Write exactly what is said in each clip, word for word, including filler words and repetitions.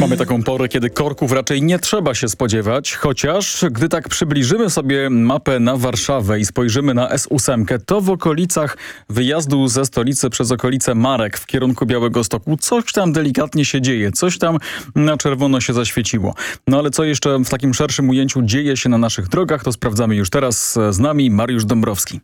Mamy taką porę, kiedy korków raczej nie trzeba się spodziewać, chociaż gdy tak przybliżymy sobie mapę na Warszawę i spojrzymy na S osiem, to w okolicach wyjazdu ze stolicy przez okolice Marek w kierunku Białegostoku coś tam delikatnie się dzieje, coś tam na czerwono się zaświeciło. No ale co jeszcze w takim szerszym ujęciu dzieje się na naszych drogach, to sprawdzamy już teraz. Z nami Mariusz Dąbrowski.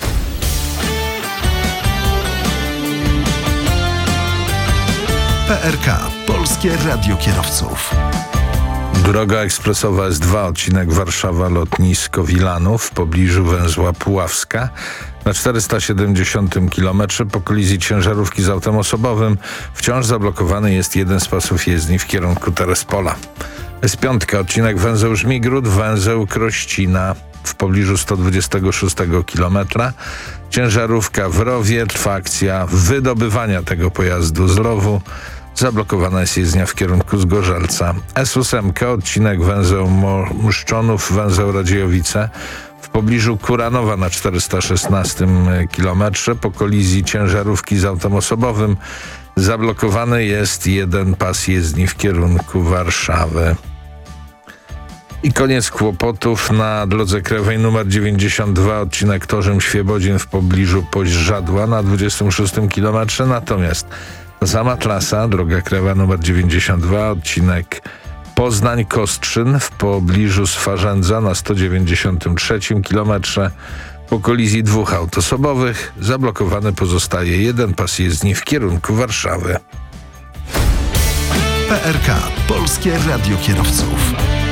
P R K. Polskie Radio Kierowców. Droga ekspresowa S dwa, odcinek Warszawa-Lotnisko Wilanów w pobliżu węzła Puławska. Na czterysta siedemdziesiątym kilometrze po kolizji ciężarówki z autem osobowym wciąż zablokowany jest jeden z pasów jezdni w kierunku Terespola. S pięć, odcinek węzeł Żmigród, węzeł Krościna w pobliżu sto dwudziestego szóstego kilometra. Ciężarówka w rowie, trwa akcja wydobywania tego pojazdu z rowu. Zablokowana jest jezdnia w kierunku Zgorzelca. S osiem, odcinek węzeł Mszczonów, węzeł Radziejowice w pobliżu Kuranowa na czterysta szesnastym kilometrze. Po kolizji ciężarówki z autem osobowym zablokowany jest jeden pas jezdni w kierunku Warszawy. I koniec kłopotów na drodze krajowej nr dziewięćdziesiąt dwa, odcinek Torzym-Świebodzin w pobliżu Poźrzadła na dwudziestym szóstym kilometrze. Natomiast ta sama trasa, droga krajowa nr dziewięćdziesiąt dwa, odcinek Poznań-Kostrzyn w pobliżu Swarzędza na sto dziewięćdziesiątym trzecim kilometrze. Po kolizji dwóch aut osobowych zablokowany pozostaje jeden pas jezdni w kierunku Warszawy. P R K. Polskie Radio Kierowców.